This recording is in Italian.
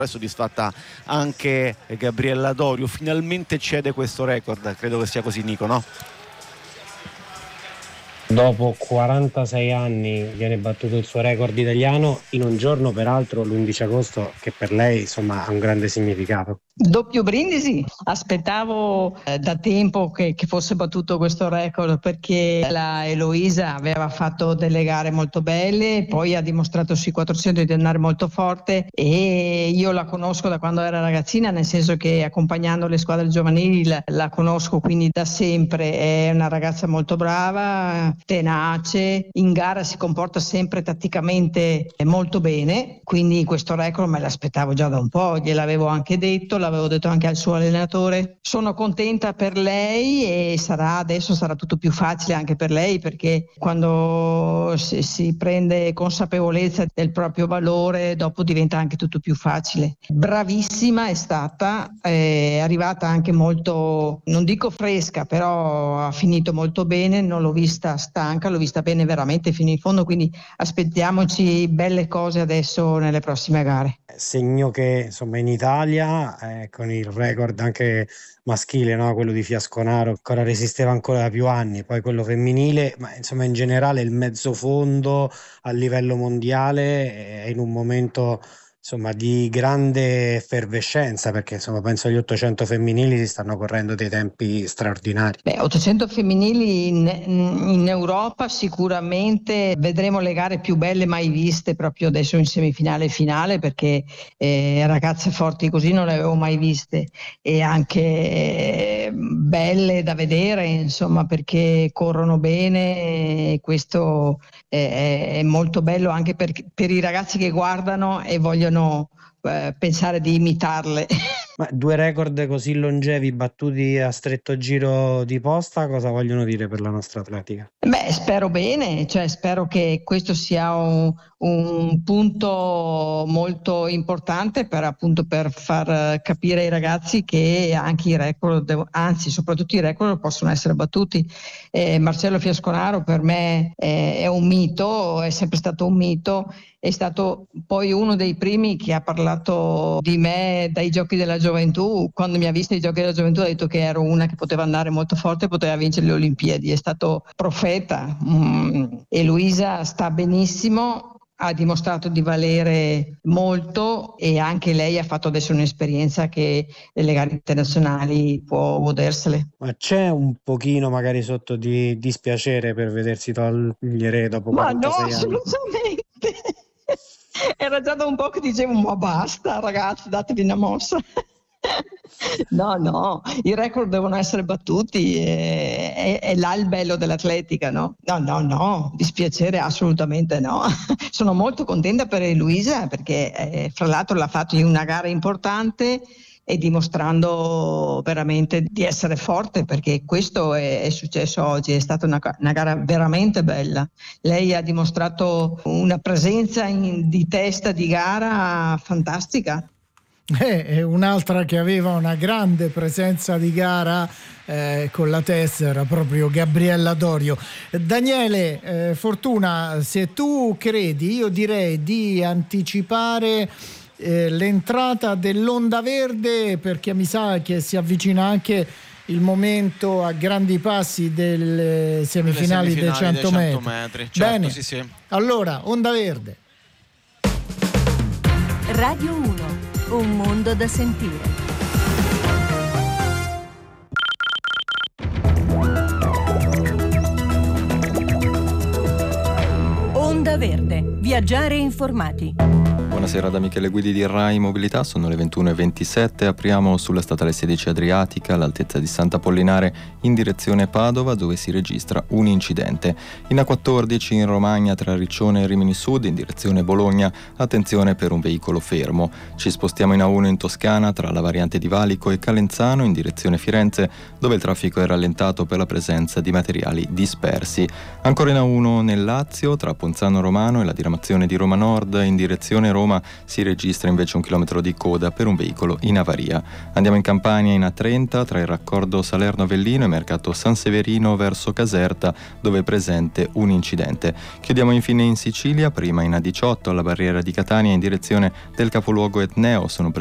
È soddisfatta anche Gabriella Dorio, finalmente cede questo record, credo che sia così, Nico, no? Dopo 46 anni viene battuto il suo record italiano in un giorno, peraltro l'11 agosto, che per lei insomma ha un grande significato. Doppio brindisi, aspettavo da tempo che fosse battuto questo record, perché la Eloisa aveva fatto delle gare molto belle, poi ha dimostrato sui 400 di andare molto forte, e io la conosco da quando era ragazzina, nel senso che accompagnando le squadre giovanili la conosco, quindi da sempre. È una ragazza molto brava, tenace, in gara si comporta sempre tatticamente molto bene, quindi questo record me l'aspettavo già da un po', gliel'avevo anche detto, l'avevo detto anche al suo allenatore. Sono contenta per lei, e adesso sarà tutto più facile anche per lei, perché quando si prende consapevolezza del proprio valore, dopo diventa anche tutto più facile. Bravissima è stata, è arrivata anche molto, non dico fresca, però ha finito molto bene, non l'ho vista stanca, l'ho vista bene veramente fino in fondo, quindi aspettiamoci belle cose adesso nelle prossime gare. Segno che insomma in Italia con il record anche maschile, no? Quello di Fiasconaro ancora resisteva ancora da più anni, poi quello femminile, ma insomma in generale il mezzo fondo a livello mondiale è in un momento insomma di grande effervescenza, perché insomma penso agli 800 femminili si stanno correndo dei tempi straordinari. 800 femminili in Europa sicuramente vedremo le gare più belle mai viste proprio adesso in semifinale e finale, perché ragazze forti così non le avevo mai viste, e anche belle da vedere, insomma, perché corrono bene, e questo è molto bello anche per i ragazzi che guardano e vogliono pensare di imitarle. Ma 2 record così longevi battuti a stretto giro di posta, cosa vogliono dire per la nostra atletica? Spero bene, cioè spero che questo sia un punto molto importante per far capire ai ragazzi che anche i record, anzi soprattutto i record, possono essere battuti. Marcello Fiasconaro per me è un mito, è sempre stato un mito. È stato poi uno dei primi che ha parlato di me dai Giochi della Gioventù. Quando mi ha visto ai Giochi della Gioventù ha detto che ero una che poteva andare molto forte e poteva vincere le Olimpiadi. È stato profeta. E Luisa sta benissimo, ha dimostrato di valere molto, e anche lei ha fatto adesso un'esperienza che nelle gare internazionali può godersele. Ma c'è un pochino magari sotto di dispiacere per vedersi togliere dopo 46 anni? Ma no, assolutamente. Era già da un po' che dicevo, ma basta ragazzi, datevi una mossa. No, i record devono essere battuti, è là il bello dell'atletica, no? No, dispiacere assolutamente no. Sono molto contenta per Luisa, perché fra l'altro l'ha fatto in una gara importante e dimostrando veramente di essere forte, perché questo è successo oggi, è stata una gara veramente bella. Lei ha dimostrato una presenza di testa di gara fantastica. E un'altra che aveva una grande presenza di gara con la testa era proprio Gabriella Dorio. Daniele, Fortuna, se tu credi, io direi di anticipare l'entrata dell'Onda Verde, perché mi sa che si avvicina anche il momento a grandi passi delle semifinali dei 100 metri. Certo, bene, sì. Allora, Onda Verde. Radio 1, un mondo da sentire. Onda Verde, viaggiare informati. Buonasera da Michele Guidi di Rai Mobilità, sono le 21:27, apriamo sulla statale 16 Adriatica all'altezza di Sant'Apollinare in direzione Padova, dove si registra un incidente. In A14 in Romagna tra Riccione e Rimini Sud in direzione Bologna, attenzione per un veicolo fermo. Ci spostiamo in A1 in Toscana tra la variante di Valico e Calenzano in direzione Firenze, dove il traffico è rallentato per la presenza di materiali dispersi. Ancora in A1 nel Lazio tra Ponzano Romano e la diramazione continuazione di Roma Nord in direzione Roma si registra invece 1 chilometro di coda per un veicolo in avaria. Andiamo in Campania, in A30 tra il raccordo Salerno-Avellino e Mercato San Severino verso Caserta, dove è presente un incidente. Chiudiamo infine in Sicilia, prima in A18 alla barriera di Catania in direzione del capoluogo etneo sono